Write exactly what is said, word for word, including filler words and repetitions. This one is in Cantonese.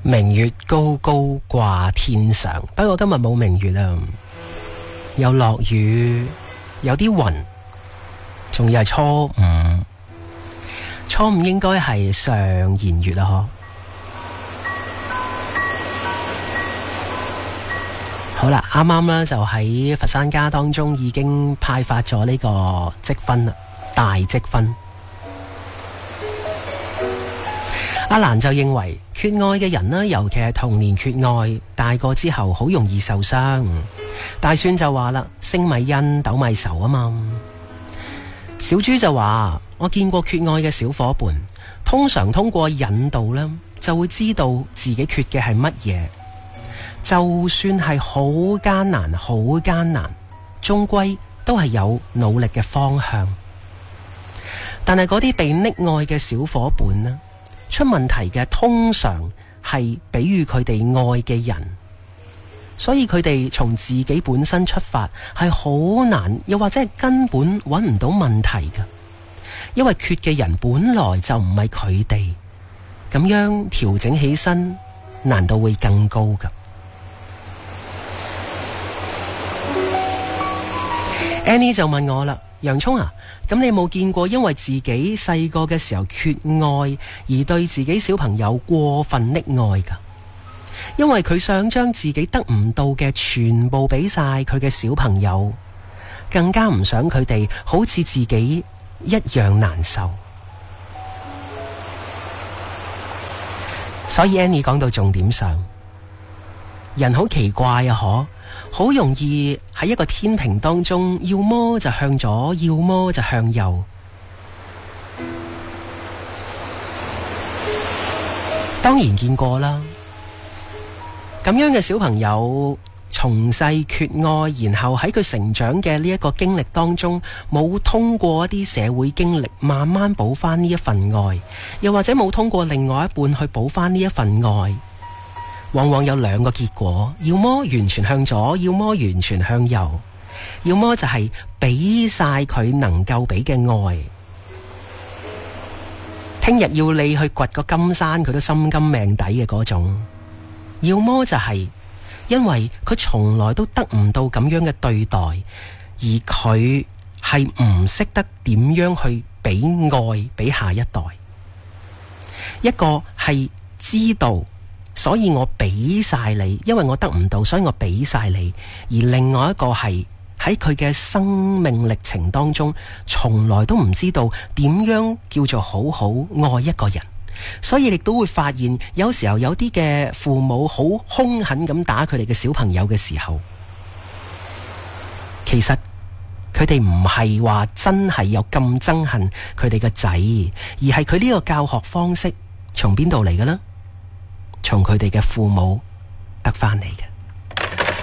明月高高掛天上，不過今日冇明月啊，又落雨，有啲雲，仲要係初五，初五應該係上弦月啦，嗬。好啦，啱啱呢就喺佛山家當中已經派發咗呢個積分啦，大積分。阿蘭就認為缺愛嘅人呢，尤其係童年缺愛，大個之後好容易受傷。大孫就話啦，升米恩，斗米仇啊嘛。小豬就話，我見過缺愛嘅小伙伴，通常通過引導呢，就會知道自己缺嘅係乜嘢。就算係好艱難，好艱難，終歸都係有努力嘅方向。但係嗰啲被溺愛嘅小伙伴呢，出問題嘅通常係比喻佢哋愛嘅人，所以佢哋從自己本身出發係好難，又或者係根本揾唔到問題㗎，因為缺嘅人本來就唔係佢哋，咁樣調整起身難度會更高㗎。Annie 就問我啦，洋蔥啊，咁你冇見過因為自己細個嘅時候缺愛而對自己小朋友過分溺愛㗎？因為佢想將自己得唔到嘅全部俾晒佢嘅小朋友，更加唔想佢哋好似自己一樣難受。所以 Annie 講到重點上，人好奇怪啊，可好容易喺一個天平當中，要麼就向左，要麼就向右。當然見過啦，咁樣嘅小朋友從細缺愛，然後喺佢成長嘅呢一個經歷當中，冇通過一啲社會經歷慢慢補翻呢一份愛，又或者冇通過另外一半去補翻呢一份愛。往往有兩個結果，要麼完全向左，要麼完全向右，要麼就係俾晒佢能夠俾嘅愛。聽日要你去掘個金山，佢都心甘命抵嘅嗰種。要麼就係因為佢從來都得唔到咁樣嘅對待，而佢係唔識得點樣去俾愛俾下一代。一個係知道，所以我俾晒你，因為我得唔到，所以我俾晒你。而另外一個係喺佢嘅生命歷程當中，從來都唔知道點樣叫做好好愛一個人。所以你都會發現，有時候有啲嘅父母好兇狠咁打佢哋嘅小朋友嘅時候，其實佢哋唔係話真係有咁憎恨佢哋嘅仔，而係佢呢個教學方式從邊度嚟嘅呢？從佢哋嘅父母得返嚟嘅。